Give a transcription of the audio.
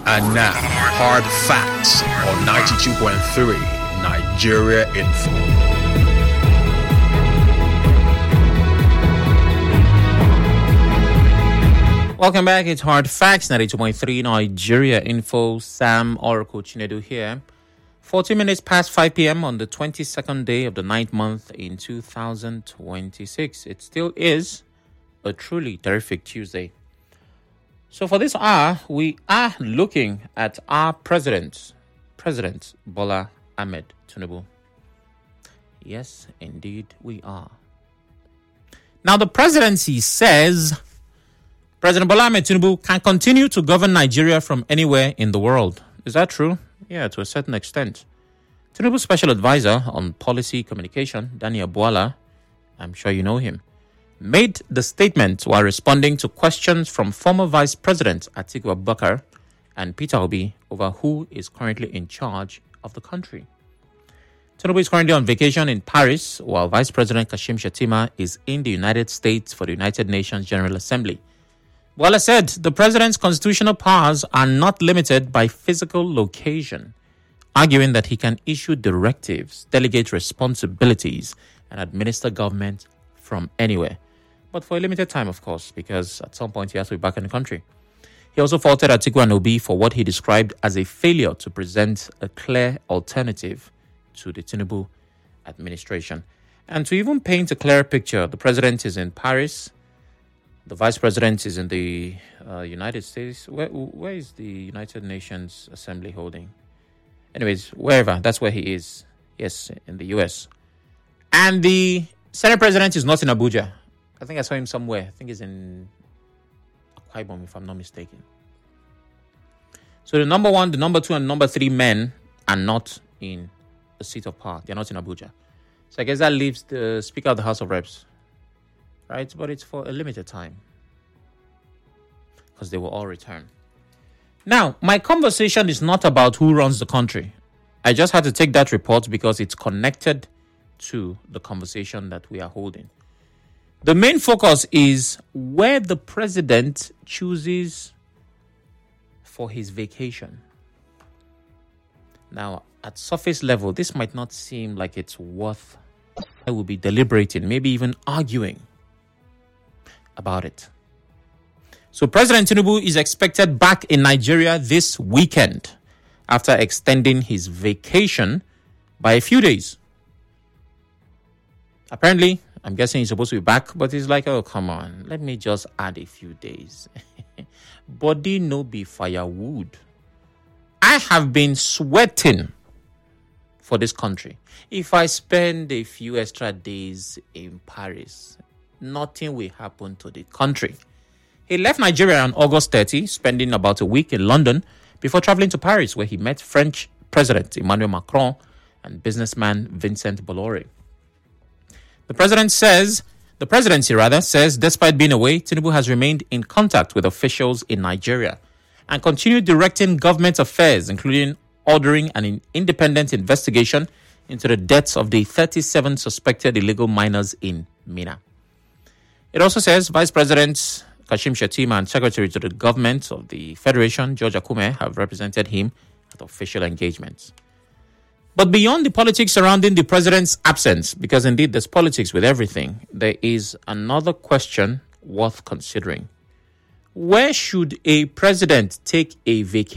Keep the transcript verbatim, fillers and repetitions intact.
And now, hard facts on ninety-two point three Nigeria Info. Welcome back. It's Hard Facts, ninety-two point three Nigeria Info. Sam Oracle Chinedu here. fourteen minutes past five p.m. on the twenty-second day of the ninth month in two thousand twenty-six. It still is a truly terrific Tuesday. So for this hour, we are looking at our president, President Bola Ahmed Tinubu. Yes, indeed, we are. Now, the presidency says President Bola Ahmed Tinubu can continue to govern Nigeria from anywhere in the world. Is that true? Yeah, to a certain extent. Tinubu's special advisor on policy communication, Daniel Bwala, I'm sure you know him, made the statement while responding to questions from former Vice President Atiku Abubakar and Peter Obi over who is currently in charge of the country. Tinubu is currently on vacation in Paris, while Vice President Kashim Shettima is in the United States for the United Nations General Assembly. Bwala said the president's constitutional powers are not limited by physical location, arguing that he can issue directives, delegate responsibilities, and administer government from anywhere. But for a limited time, of course, because at some point he has to be back in the country. He also faulted Atiku and Obi for what he described as a failure to present a clear alternative to the Tinubu administration. And to even paint a clearer picture, the president is in Paris. The vice president is in the uh, United States. Where, where is the United Nations Assembly holding? Anyways, wherever. That's where he is. Yes, in the U S. And the Senate president is not in Abuja. I think I saw him somewhere. I think he's in Akwa Ibom, if I'm not mistaken. So the number one, the number two, and number three men are not in the seat of power. They're not in Abuja. So I guess that leaves the Speaker of the House of Reps. Right? But it's for a limited time, because they will all return. Now, my conversation is not about who runs the country. I just had to take that report because it's connected to the conversation that we are holding. The main focus is where the president chooses for his vacation. Now, at surface level, this might not seem like it's worth. I will be deliberating, maybe even arguing about it. So President Tinubu is expected back in Nigeria this weekend after extending his vacation by a few days. Apparently, I'm guessing he's supposed to be back, but he's like, oh, come on, let me just add a few days. Body no be firewood. I have been sweating for this country. If I spend a few extra days in Paris, nothing will happen to the country. He left Nigeria on August thirtieth, spending about a week in London before traveling to Paris, where he met French President Emmanuel Macron and businessman Vincent Bolloré. The president says, the presidency rather, says despite being away, Tinubu has remained in contact with officials in Nigeria and continued directing government affairs, including ordering an independent investigation into the deaths of the thirty-seven suspected illegal miners in Minna. It also says Vice President Kashim Shettima and Secretary to the Government of the Federation, George Akume, have represented him at official engagements. But beyond the politics surrounding the president's absence, because indeed there's politics with everything, there is another question worth considering. Where should a president take a vacation?